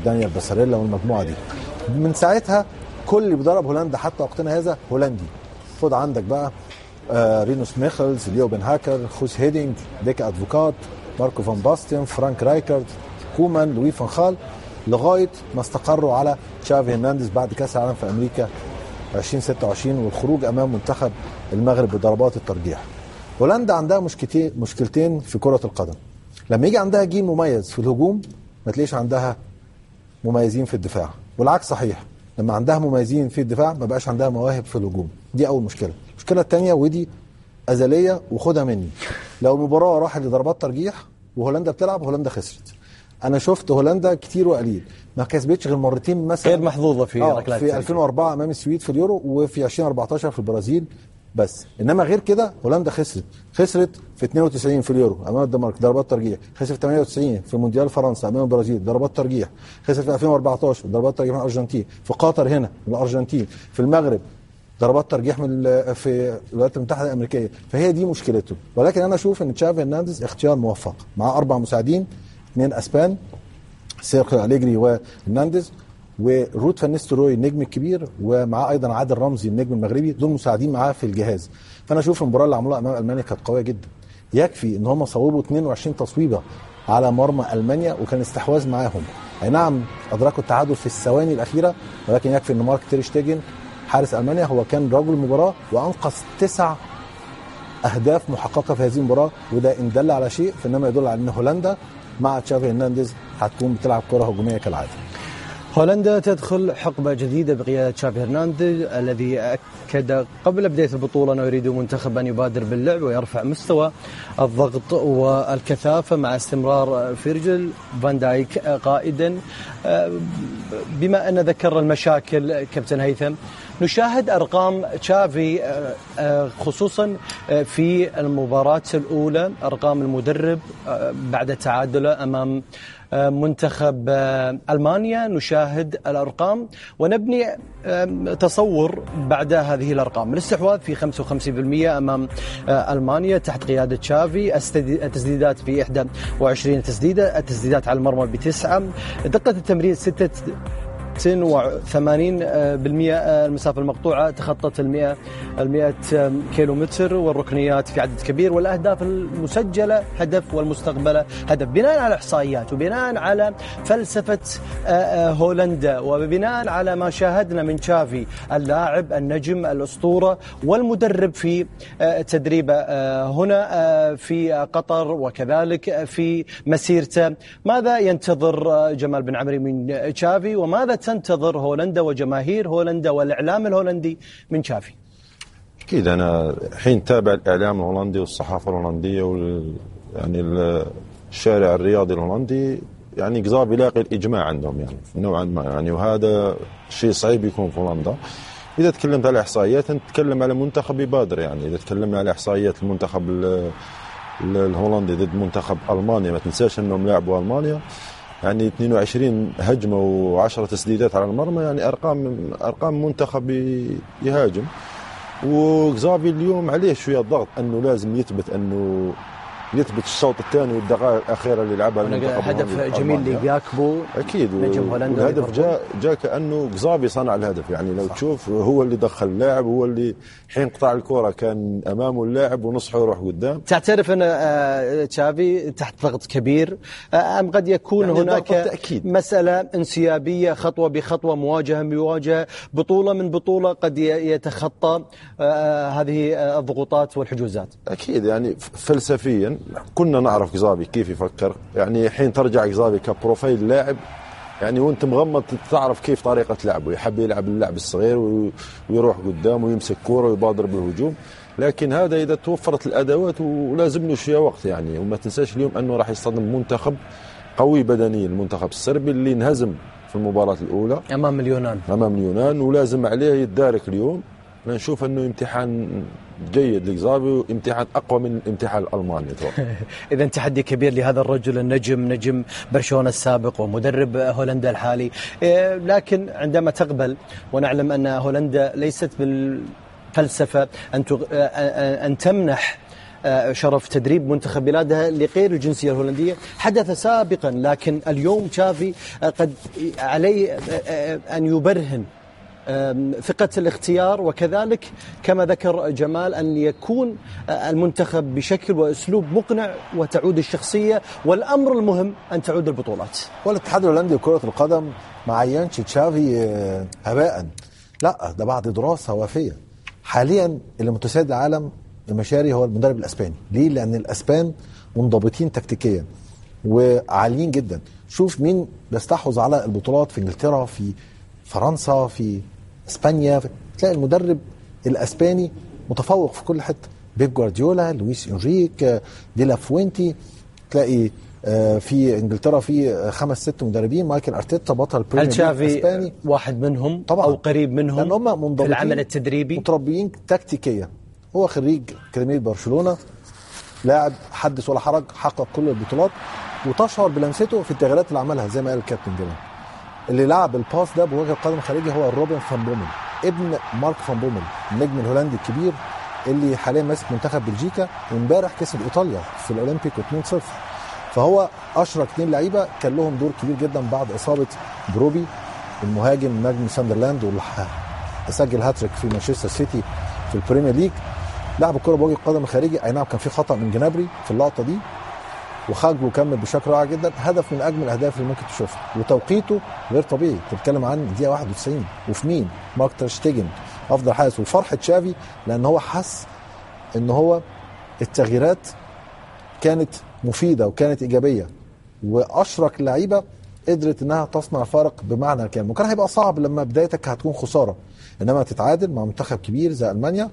دانيال باساريلا والمجموعه دي. من ساعتها كل اللي بيدرب هولندا حتى وقتنا هذا هولندي. خد عندك بقى رينوس ميخلز، ليو بن هاكر، خوس هيدينج، ديك ادفوكات، ماركو فان باستين، فرانك رايكارد، كومان، لوي فان خال، لغايه ما استقروا على تشافي هرنانديز بعد كاس العالم في امريكا 2026 والخروج امام منتخب المغرب بضربات الترجيح. هولندا عندها مشكلتين في كره القدم. لما يجي عندها جيل مميز في الهجوم ما تلاقيش عندها مميزين في الدفاع، والعكس صحيح. لما عندها مميزين في الدفاع ما بقاش عندها مواهب في الهجوم. دي اول مشكله. المشكله الثانيه ودي ازليه وخدها مني، لو المباراه راحت لضربات ترجيح وهولندا بتلعب، هولندا خسرت. انا شفت هولندا كتير وقليل ما كسبتش غير مرتين مثلا، غير محظوظه في 2004 امام السويد في اليورو، وفي 2014 في البرازيل بس. انما غير كده هولندا خسرت في 92 في اليورو امام الدنمارك ضربات ترجيح، خسرت في 98 في مونديال فرنسا امام البرازيل ضربات ترجيح، خسرت في 2014 ضربات ترجيح من الارجنتين، في قطر هنا من الارجنتين، في المغرب ضربات ترجيح من في الولايات المتحده الامريكيه. فهي دي مشكلته. ولكن انا اشوف ان تشافي هرنانديز اختيار موفق، معاه 4 مساعدين، 2 اسبان، سيرخيو أليجري وهرنانديز، وروت فان نيستلروي النجم الكبير، ومعاه ايضا عادل رمزي النجم المغربي. دول مساعدين معاه في الجهاز. فانا اشوف المباراه اللي عملوها امام المانيا كانت قويه جدا. يكفي ان هم صوبوا 22 تصويبه على مرمى المانيا وكان استحواذ معاهم. اي نعم ادركوا التعادل في الثواني الاخيره، ولكن يكفي ان مارك تير شتيجن حارس المانيا هو كان رجل المباراه وانقذ 9 اهداف محققه في هذه المباراه. وده ان دل على شيء فانما يدل على ان هولندا مع تشافي هرنانديز هتكون بتلعب كره هجوميه كالعاده. هولندا تدخل حقبة جديدة بقيادة تشافي هرنانديز الذي أكد قبل بداية البطولة أنه يريد منتخب أن يبادر باللعب ويرفع مستوى الضغط والكثافة مع استمرار فيرجل فان دايك قائدا. بما أن ذكر المشاكل كابتن هيثم، نشاهد أرقام تشافي خصوصا في المباراة الأولى، أرقام المدرب بعد تعادله أمام منتخب ألمانيا. نشاهد الأرقام ونبني تصور بعد هذه الأرقام. الاستحواذ في 55% أمام ألمانيا تحت قيادة تشافي، التسديدات في 21 تسديدة، التسديدات على المرمى ب9، دقة التمرير 86% المسافة المقطوعة تخطت 100 كيلومتر، والركنيات في عدد كبير، والأهداف المسجلة هدف والمستقبلة هدف. بناء على إحصائيات وبناء على فلسفة هولندا وبناء على ما شاهدنا من تشافي اللاعب النجم الأسطورة والمدرب في تدريبه هنا في قطر وكذلك في مسيرته، ماذا ينتظر جمال بن عمري من تشافي وماذا تنتظر هولندا وجماهير هولندا والإعلام الهولندي من تشافي؟ أكيد أنا حين تابع الإعلام الهولندي والصحافة الهولندية يعني الشارع الرياضي الهولندي، يعني قصاب يلاقي الإجماع عندهم يعني نوعا ما يعني، وهذا شيء صعب يكون في هولندا. إذا تكلمت على إحصائيات نتكلم على منتخب يبادر، يعني إذا تكلمنا على إحصائيات المنتخب الهولندي ضد منتخب ألمانيا، ما تنساش أنهم لعبوا ألمانيا يعني 22 هجمة و10 تسديدات على المرمى، يعني أرقام منتخب يهاجم. وغزافي اليوم عليه شوية ضغط أنه لازم يثبت الشوط الثاني والدقائق الأخيرة اللي لعبها المنتخب. هدف جميل لياكبو أكيد، نجم هولندا، الهدف جاء كأنه غزافي صنع الهدف يعني. لو تشوف هو اللي دخل اللاعب، هو اللي حين قطع الكرة كان أمامه اللاعب ونصحه يروح قدام. تعترف أن تشافي تحت ضغط كبير أم قد يكون يعني هناك مسألة انسيابية خطوة بخطوة، مواجهة بمواجهة، بطولة من بطولة قد يتخطى هذه الضغوطات والحجوزات؟ أكيد يعني فلسفيا كنا نعرف غزافي كيف يفكر، يعني حين ترجع غزافي كبروفايل لاعب يعني وانت مغمض تعرف كيف طريقة لعبه، يحب يلعب اللعب الصغير ويروح قدام ويمسك كورة ويبادر بالهجوم. لكن هذا إذا توفرت الأدوات ولازم له شوية وقت يعني. وما تنساش اليوم أنه راح يصطدم منتخب قوي بدنيا، المنتخب الصربي اللي انهزم في المباراة الأولى أمام اليونان، ولازم عليه يتدارك اليوم. نشوف أنه امتحان جيد لغزافي وامتحان أقوى من امتحان ألمانيا. إذا تحدي كبير لهذا الرجل النجم، نجم برشلونة السابق ومدرب هولندا الحالي. لكن عندما تقبل، ونعلم أن هولندا ليست بالفلسفة أن تمنح شرف تدريب منتخب بلاده لغير الجنسية الهولندية. حدث سابقا، لكن اليوم تشافي قد عليه أن يبرهن ثقة الاختيار، وكذلك كما ذكر جمال أن يكون المنتخب بشكل وأسلوب مقنع وتعود الشخصية، والأمر المهم أن تعود البطولات. والاتحاد الهولندي لكرة القدم ما عينش تشافي هباء، لا ده بعد دراسة وافية. حاليا اللي متسيد العالم المشاري هو المدرب الأسباني. ليه؟ لأن الأسبان منضبطين تكتيكيا وعاليين جدا. شوف مين بيستحوذ على البطولات في انجلترا، في فرنسا، في اسبانيا. تلاقي المدرب الاسباني متفوق في كل حته. بيب جوارديولا، لويس انريك، دي لا فوينتي. تلاقي في انجلترا في 5-6 مدربين. مايكل ارتيتا بطل بريمير ليج الاسباني واحد منهم طبعا او قريب منهم، لان هم منضبطين في العمل التدريبي، متربيين تكتيكيا. هو خريج اكاديميه برشلونه، لاعب حدث ولا حرج، حقق كل البطولات وتشهر بلمسته في التغييرات اللي عملها زي ما قال الكابتن جمال. اللي لعب الباس ده بوجه القدم الخارجي هو روبن فان بومل، ابن مارك فان بومل النجم الهولندي الكبير اللي حاليا ماسك منتخب بلجيكا، وامبارح كسب ايطاليا في الاولمبيك 2-0. فهو اشرك 2 لعيبه كان لهم دور كبير جدا بعد اصابه بروبي المهاجم نجم ساندرلاند، واللي سجل هاتريك في مانشستر سيتي في البريمير ليج. لعب الكره بوجه القدم الخارجي، اي نعم كان في خطا من جنابري في اللقطه دي، وخرج وكمل بشكل رائع جدا. هدف من اجمل الاهداف اللي ممكن تشوفها، وتوقيته غير طبيعي. بتتكلم عن دقيقه 91 وفي مين؟ مارك تير شتيجن افضل حارس. وفرحه تشافي لان هو حس ان هو التغييرات كانت مفيده وكانت ايجابيه، واشرك اللعيبه قدرت انها تصنع فرق بمعنى الكلمه. وكان هيبقى صعب لما بدايتك هتكون خساره، انما تتعادل مع منتخب كبير زي المانيا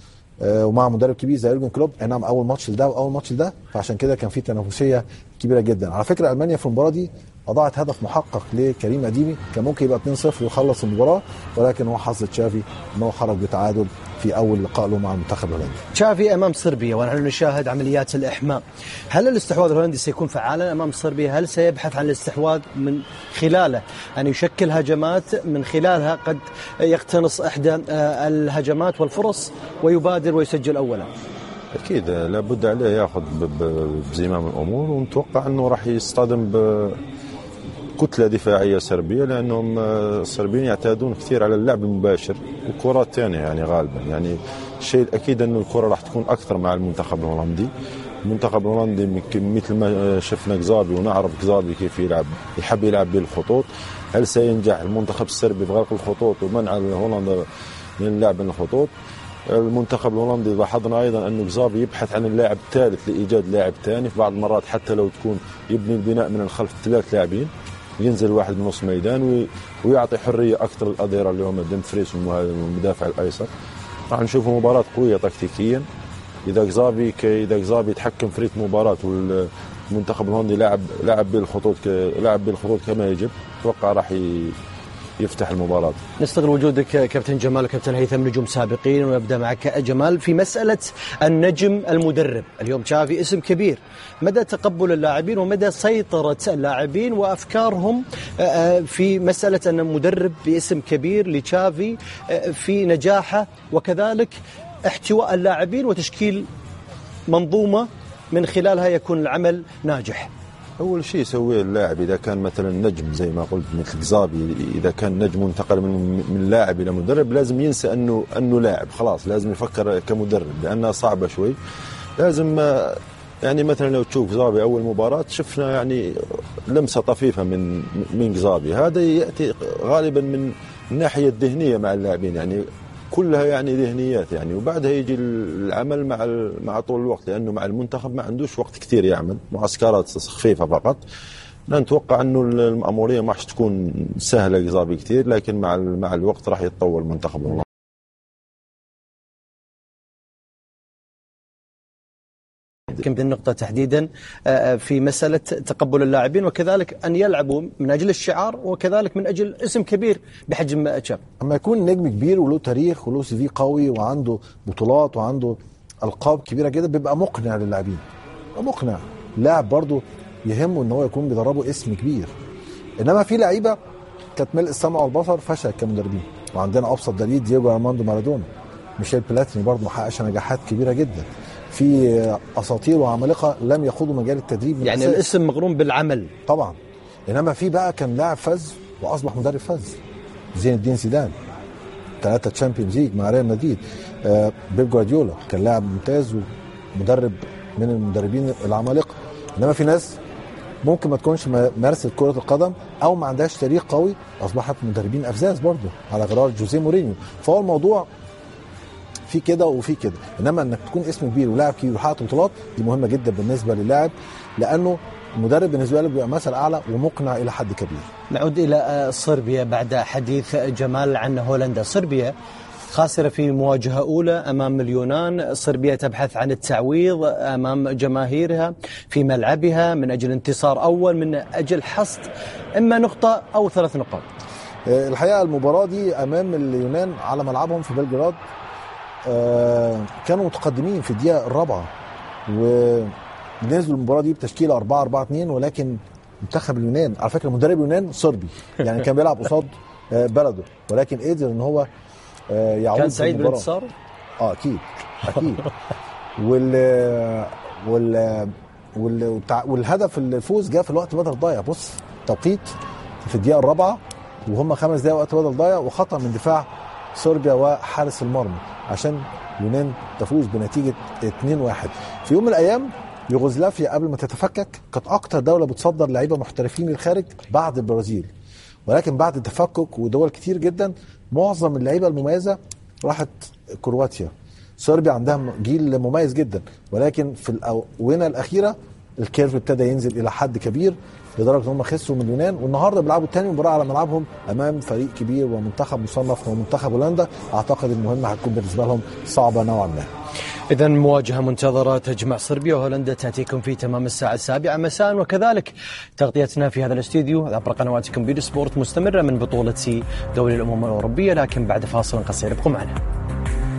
ومع مدرب كبير زي يورجن كلوب. اي نعم اول ماتش لده واول ماتش لده، فعشان كده كان في تنافسيه كبيره جدا. على فكره المانيا في المباراه دي اضاعت هدف محقق لكريم اديمي، كان ممكن يبقى 2-0 ويخلص المباراه، ولكن هو حظ تشافي ان هو خرج بتعادل في اول لقاء له مع المنتخب الهولندي. تشافي امام صربيا ونحن نشاهد عمليات الاحماء، هل الاستحواذ الهولندي سيكون فعالا امام صربيا؟ هل سيبحث عن الاستحواذ من خلاله ان يشكل هجمات من خلالها قد يقتنص احدى الهجمات والفرص ويبادر ويسجل اولا؟ اكيد لابد عليه ياخذ بزمام الامور، ونتوقع انه راح يصطدم بكتله دفاعيه سربيه، لانهم الصربيين يعتادون كثير على اللعب المباشر والكرات الثانيه يعني غالبا. يعني الشيء الاكيد انه الكره راح تكون اكثر مع المنتخب الهولندي. المنتخب الهولندي مثل ما شفنا جزابي ونعرف جزابي كيف يلعب، يحب يلعب بالخطوط. هل سينجح المنتخب السربي في غلق الخطوط ومنع هولندا من اللعب من الخطوط؟ المنتخب الهولندي لاحظنا ايضا انه جزابي يبحث عن اللاعب الثالث لايجاد لاعب ثاني، في بعض المرات حتى لو تكون يبني البناء من الخلف 3 لاعبين، ينزل واحد من نص ميدان ويعطي حريه اكثر للاظهره اللي هم دمفريس والمدافع الايسر. راح نشوف مباراه قويه تكتيكيا اذا جزابي يتحكم في رتم مباراه، والمنتخب الهولندي لعب بالخطوط كما يجب. اتوقع راح يفتح المباراة. نستغل وجودك كابتن جمال وكابتن هيثم نجوم سابقين، ونبدأ معك جمال في مسألة النجم المدرب. اليوم تشافي اسم كبير، مدى تقبل اللاعبين ومدى سيطرة اللاعبين وأفكارهم في مسألة أن مدرب باسم كبير لتشافي في نجاحه، وكذلك احتواء اللاعبين وتشكيل منظومة من خلالها يكون العمل ناجح. أول شيء يسويه اللاعب إذا كان مثلا نجم زي ما قلت مثل جزابي، إذا كان نجم انتقل من لاعب إلى مدرب، لازم ينسى أنه لاعب، خلاص لازم يفكر كمدرب لأنها صعبة شوي. لازم يعني مثلا لو تشوف جزابي أول مباراة شفنا يعني لمسة طفيفة من جزابي، هذا يأتي غالبا من الناحية الذهنية مع اللاعبين، يعني كلها يعني ذهنيات يعني، وبعدها يجي العمل مع طول الوقت، لأنه مع المنتخب ما عندوش وقت كثير يعمل، معسكرات خفيفة فقط. نتوقع أنه المأمورية ما راح تكون سهلة جزابي كثير، لكن مع الوقت راح يتطور المنتخب والله. يمكن بالنقطة تحديدا في مسألة تقبل اللاعبين، وكذلك أن يلعبوا من أجل الشعار وكذلك من أجل اسم كبير بحجم تشافي. أما يكون نجم كبير وله تاريخ وله CV قوي وعنده بطولات وعنده ألقاب كبيرة جدا، بيبقى مقنع للاعبين، مقنع. لاعب برضه يهمه ان هو يكون بيدربه اسم كبير. انما في لعيبه كانت ملء السمع والبصر فشل كمدربين، وعندنا ابسط دليل دييجو ارماندو مارادونا. ميشيل بلاتيني برضه ما حققش نجاحات كبيره جدا. في اساطير وعمالقه لم يخوضوا مجال التدريب من يعني الأساس. الاسم مقرون بالعمل طبعا. انما في بقى كان لاعب فز واصبح مدرب فز، زين الدين زيدان 3 تشامبيونز ليج مع ريال مدريد. بيب جوارديولا كان لاعب ممتاز ومدرب من المدربين العمالقه. انما في ناس ممكن ما تكونش مارست كرة القدم او ما عندهاش تاريخ قوي، اصبحت مدربين افزاز برضه على غرار جوزيه مورينيو. فهو الموضوع في كده وفي كده. انما انك تكون اسم كبير ولاعب كبير وحقق بطولات دي مهمه جدا بالنسبه للاعب، لانه المدرب بالنسبه له بيبقى مثل اعلى ومقنع الى حد كبير. نعود الى صربيا بعد حديث جمال عن هولندا. صربيا خاسرة في مواجهة أولى أمام اليونان. صربيا تبحث عن التعويض أمام جماهيرها في ملعبها من أجل انتصار أول، من أجل حصد إما نقطة أو 3 نقاط. الحقيقة المباراة دي أمام اليونان على ملعبهم في بلجراد كانوا متقدمين في الدقيقة الرابعة، ونزلوا المباراة دي بتشكيلة 4-4-2. ولكن منتخب اليونان على فكرة مدرب اليونان صربي يعني كان بيلعب قصاد بلده، ولكن قدر ان هو يعود. كان سعيد بالانتصار؟ اكيد والهدف الفوز جاء في الوقت بدل ضايع. بص توقيت في الدقيقة الرابعة وهم 5 دقايق وقت بدل ضايع، وخطأ من دفاع صربيا وحارس المرمى عشان اليونان تفوز بنتيجة 2-1. في يوم من الأيام يوغوسلافيا قبل ما تتفكك كانت أكتر دولة بتصدر لعيبة محترفين للخارج بعد البرازيل، ولكن بعد التفكك ودول كتير جدا معظم اللعيبة المميزة راحت كرواتيا. صربيا عندها جيل مميز جدا، ولكن في الآونة الأخيرة الكيرف ابتدى ينزل إلى حد كبير لدرجة ان هم خسروا من اليونان، والنهارده بيلعبوا تاني مباراة على ملعبهم امام فريق كبير ومنتخب مصنف ومنتخب هولندا. اعتقد المهمة هتكون بالنسبة لهم صعبة نوعا ما. إذا مواجهة منتظرة تجمع صربيا وهولندا تأتيكم في تمام الساعة 7 مساء، وكذلك تغطيتنا في هذا الاستديو عبر قنواتكم بي سبورت مستمرة من بطولة دوري الأمم الأوروبية، لكن بعد فاصل قصير ابقوا معنا.